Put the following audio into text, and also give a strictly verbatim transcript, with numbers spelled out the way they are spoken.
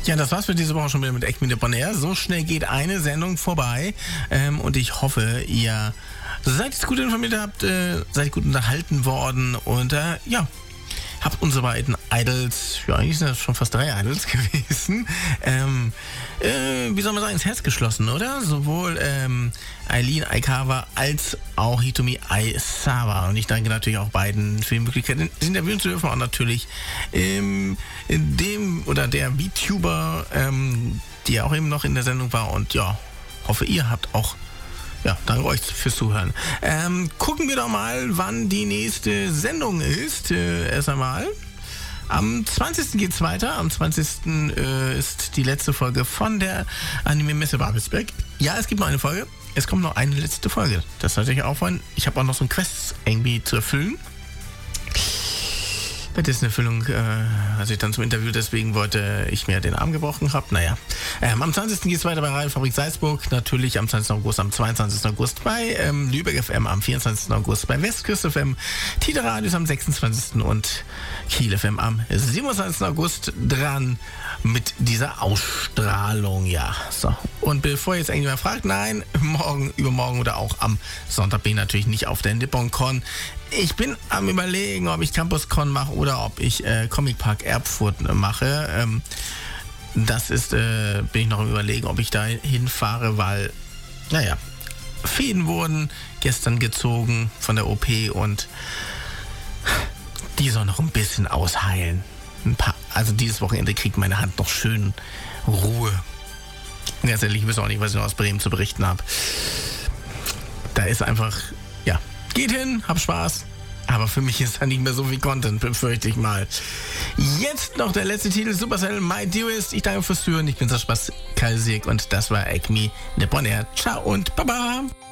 Ja, das war's für diese Woche schon wieder mit Acme Nippon Air. So schnell geht eine Sendung vorbei. Ähm, und ich hoffe, ihr seid jetzt gut informiert, habt, äh, seid gut unterhalten worden und äh, ja, habt unsere beiden Idols, ja, eigentlich sind das schon fast drei Idols gewesen, ähm, äh, wie soll man sagen, ins Herz geschlossen, oder? Sowohl ähm, Eileen Aikawa als auch Hitomi Aisawa. Und ich danke natürlich auch beiden für die Möglichkeit, das interviewen zu dürfen. Und natürlich ähm, dem oder der VTuber, ähm, die ja auch eben noch in der Sendung war. Und ja, hoffe, ihr habt auch, ja, danke euch fürs Zuhören. Ähm, gucken wir doch mal, wann die nächste Sendung ist. Äh, erst einmal. Am zwanzigsten geht's weiter. Am zwanzigsten Äh, ist die letzte Folge von der Anime-Messe Babelsberg. Ja, es gibt noch eine Folge. Es kommt noch eine letzte Folge. Das sollte ich auffallen. Ich habe auch noch so ein Quest irgendwie zu erfüllen. Bei dessen Erfüllung, äh, als ich dann zum Interview deswegen wollte, ich mir den Arm gebrochen habe. Naja, ähm, am zwanzigsten geht's weiter bei Radiofabrik Salzburg. Natürlich am zwanzigsten August, am zweiundzwanzigsten August bei ähm, Lübeck F M, am vierundzwanzigsten August bei Westküste F M, Tide Radios am sechsundzwanzigsten und Kiel F M am siebenundzwanzigsten August dran mit dieser Ausstrahlung, ja. So. Und bevor jetzt irgendjemand fragt, nein, morgen, übermorgen oder auch am Sonntag bin ich natürlich nicht auf der NipponCon. Ich bin am Überlegen, ob ich CampusCon mache oder ob ich äh, Comic Park Erfurt mache. Ähm, das ist, äh, bin ich noch am Überlegen, ob ich da hinfahre, weil, naja, Fäden wurden gestern gezogen von der O P und die soll noch ein bisschen ausheilen. Ein paar, also dieses Wochenende kriegt meine Hand noch schön Ruhe. Und ganz ehrlich, ich weiß auch nicht, was ich noch aus Bremen zu berichten habe. Da ist einfach, ja, geht hin, hab Spaß. Aber für mich ist da nicht mehr so viel Content, befürchte ich mal. Jetzt noch der letzte Titel, Supercell, My Dearest. Ich danke fürs Hören. Ich bin Sascha Kalsiek und das war Acme Nippon Air. Ciao und Baba.